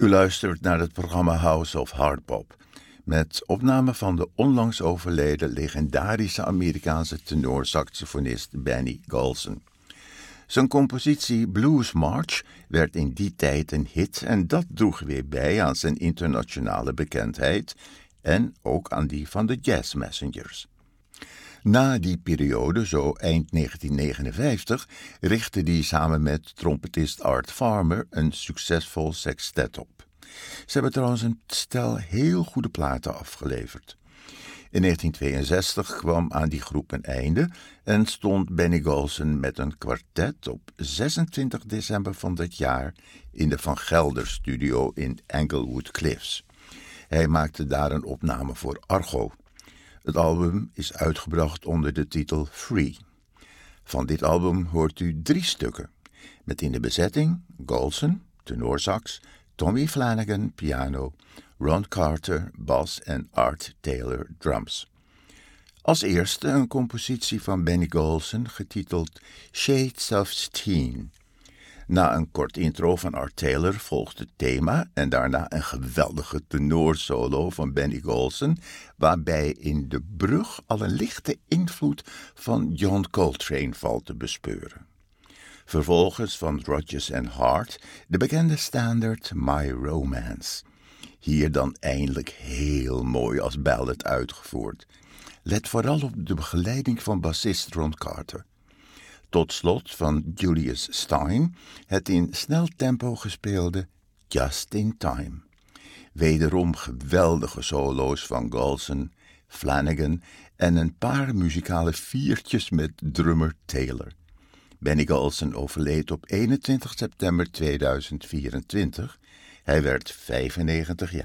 U luistert naar het programma House of Hardbop, met opname van de onlangs overleden legendarische Amerikaanse tenorsaxofonist Benny Golson. Zijn compositie Blues March werd in die tijd een hit en dat droeg weer bij aan zijn internationale bekendheid en ook aan die van de Jazz Messengers. Na die periode, zo eind 1959, richtte hij samen met trompetist Art Farmer een succesvol sextet op. Ze hebben trouwens een stel heel goede platen afgeleverd. In 1962 kwam aan die groep een einde en stond Benny Golson met een kwartet op 26 december van dat jaar in de Van Gelder Studio in Englewood Cliffs. Hij maakte daar een opname voor Argo. Het album is uitgebracht onder de titel Free. Van dit album hoort u 3 stukken, met in de bezetting Golson, tenorsax, Tommy Flanagan, piano, Ron Carter, bas en Art Taylor, drums. Als eerste een compositie van Benny Golson getiteld Shades of Teen. Na een kort intro van Art Taylor volgt het thema en daarna een geweldige tenorsolo van Benny Golson, waarbij in de brug al een lichte invloed van John Coltrane valt te bespeuren. Vervolgens van Rodgers and Hart de bekende standaard My Romance. Hier dan eindelijk heel mooi als ballad uitgevoerd. Let vooral op de begeleiding van bassist Ron Carter. Tot slot van Julius Stein het in snel tempo gespeelde Just in Time. Wederom geweldige solo's van Golson, Flanagan en een paar muzikale viertjes met drummer Taylor. Benny Golson overleed op 21 september 2024. Hij werd 95 jaar.